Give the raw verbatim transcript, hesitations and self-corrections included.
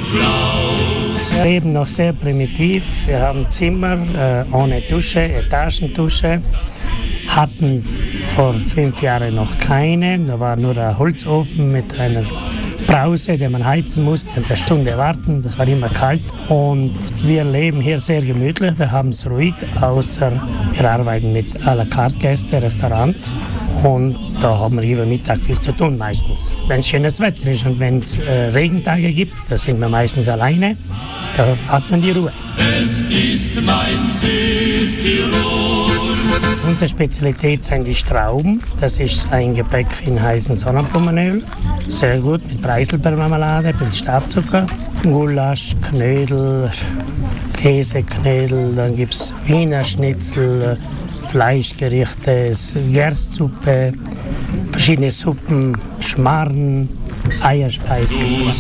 Wir leben noch sehr primitiv. Wir haben Zimmer äh, ohne Dusche, Etagendusche. Hatten vor fünf Jahren noch keine. Da war nur ein Holzofen mit einer Brause, den man heizen musste, eine Stunde warten. Das war immer kalt. Und wir leben hier sehr gemütlich. Wir haben es ruhig, außer wir arbeiten mit à la carte Gäste, Restaurant. Und da haben wir über Mittag viel zu tun meistens. Wenn es schönes Wetter ist und wenn es äh, Regentage gibt, da sind wir meistens alleine. Da hat man die Ruhe. Es ist mein Südtirol. Unsere Spezialität sind die Strauben. Das ist ein Gebäck in heißem Sonnenblumenöl. Sehr gut mit Preiselbeermarmelade, mit Stabzucker, Gulasch, Knödel, Käseknödel, dann gibt es Wiener Schnitzel, Fleischgerichte, Gerstsuppe, verschiedene Suppen, Schmarrn, Eierspeisen.